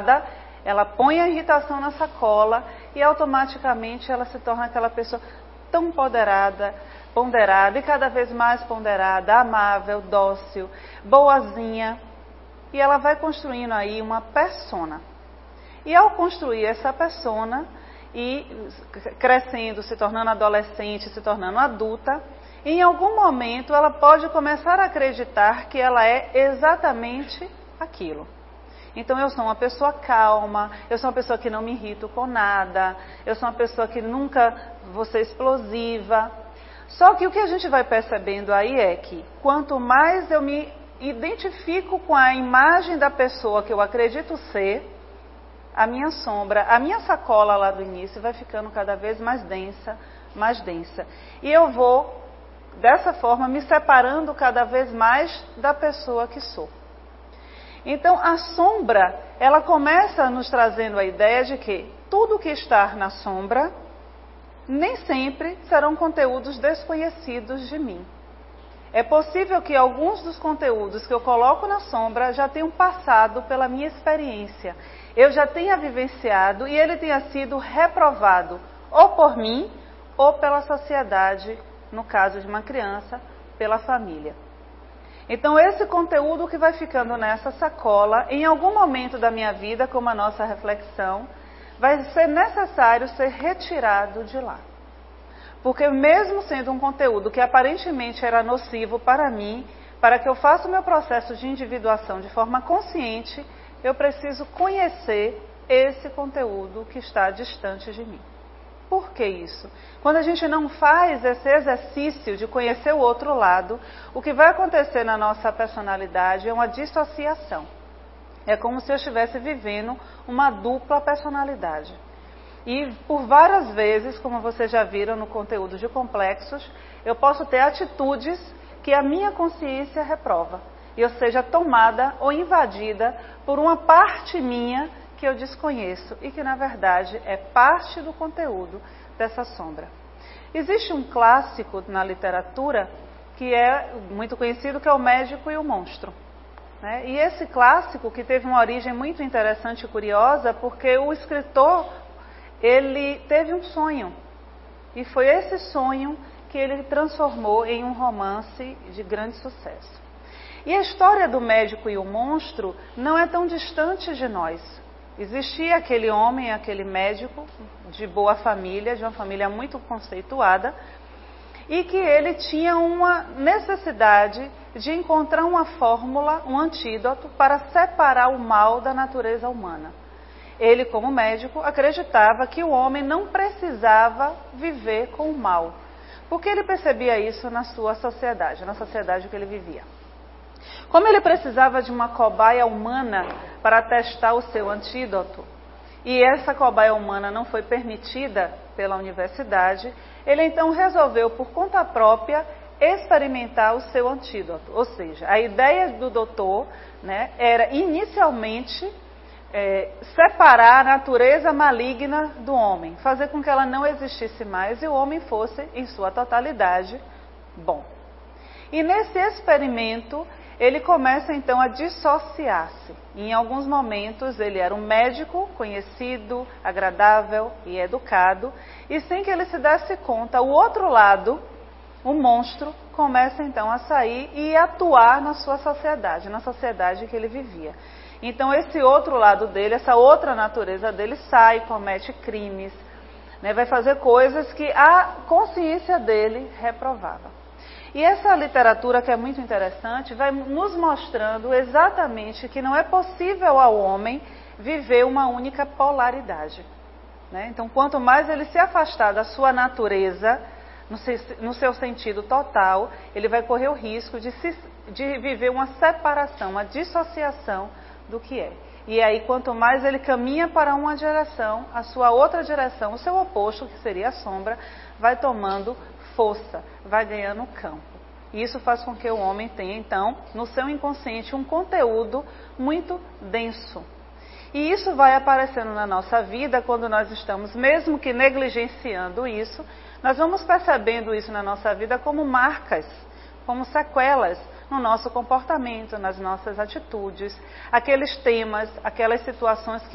ela põe a irritação na sacola e automaticamente ela se torna aquela pessoa tão ponderada e cada vez mais ponderada, amável, dócil, boazinha. E ela vai construindo aí uma persona. E ao construir essa persona e crescendo, se tornando adolescente, se tornando adulta, em algum momento ela pode começar a acreditar que ela é exatamente aquilo. Então eu sou uma pessoa calma, eu sou uma pessoa que não me irrito com nada, eu sou uma pessoa que nunca vou ser explosiva. Só que o que a gente vai percebendo aí é que quanto mais eu me identifico com a imagem da pessoa que eu acredito ser, a minha sombra, a minha sacola lá do início vai ficando cada vez mais densa, mais densa. E eu vou, dessa forma, me separando cada vez mais da pessoa que sou. Então, a sombra, ela começa nos trazendo a ideia de que tudo que está na sombra nem sempre serão conteúdos desconhecidos de mim. É possível que alguns dos conteúdos que eu coloco na sombra já tenham passado pela minha experiência. Eu já tenha vivenciado e ele tenha sido reprovado ou por mim ou pela sociedade, no caso de uma criança, pela família. Então esse conteúdo que vai ficando nessa sacola, em algum momento da minha vida, como a nossa reflexão, vai ser necessário ser retirado de lá. Porque mesmo sendo um conteúdo que aparentemente era nocivo para mim, para que eu faça o meu processo de individuação de forma consciente, eu preciso conhecer esse conteúdo que está distante de mim. Por que isso? Quando a gente não faz esse exercício de conhecer o outro lado, o que vai acontecer na nossa personalidade é uma dissociação. É como se eu estivesse vivendo uma dupla personalidade. E por várias vezes, como vocês já viram no conteúdo de complexos, eu posso ter atitudes que a minha consciência reprova. E eu seja tomada ou invadida por uma parte minha que eu desconheço e que na verdade é parte do conteúdo dessa sombra. Existe um clássico na literatura que é muito conhecido, que é O Médico e o Monstro. Né? E esse clássico, que teve uma origem muito interessante e curiosa, porque o escritor, ele teve um sonho, e foi esse sonho que ele transformou em um romance de grande sucesso. E a história do Médico e o Monstro não é tão distante de nós. Existia aquele homem, aquele médico de boa família, de uma família muito conceituada, e que ele tinha uma necessidade de encontrar uma fórmula, um antídoto para separar o mal da natureza humana. Ele, como médico, acreditava que o homem não precisava viver com o mal, porque ele percebia isso na sua sociedade, na sociedade que ele vivia. Como ele precisava de uma cobaia humana para testar o seu antídoto, e essa cobaia humana não foi permitida pela universidade, ele então resolveu, por conta própria, experimentar o seu antídoto. Ou seja, a ideia do doutor, né, era inicialmente separar a natureza maligna do homem, fazer com que ela não existisse mais e o homem fosse, em sua totalidade, bom. E nesse experimento, ele começa então a dissociar-se. Em alguns momentos ele era um médico conhecido, agradável e educado, e sem que ele se desse conta, o outro lado, o monstro, começa então a sair e atuar na sua sociedade, na sociedade que ele vivia. Então esse outro lado dele, essa outra natureza dele sai, comete crimes, né, vai fazer coisas que a consciência dele reprovava. E essa literatura, que é muito interessante, vai nos mostrando exatamente que não é possível ao homem viver uma única polaridade. Né? Então, quanto mais ele se afastar da sua natureza, no seu sentido total, ele vai correr o risco de viver uma separação, uma dissociação do que é. E aí, quanto mais ele caminha para uma direção, a sua outra direção, o seu oposto, que seria a sombra, vai tomando força, vai ganhando campo. E isso faz com que o homem tenha, então, no seu inconsciente, um conteúdo muito denso. E isso vai aparecendo na nossa vida quando nós estamos, mesmo que negligenciando isso, nós vamos percebendo isso na nossa vida como marcas, como sequelas no nosso comportamento, nas nossas atitudes, aqueles temas, aquelas situações que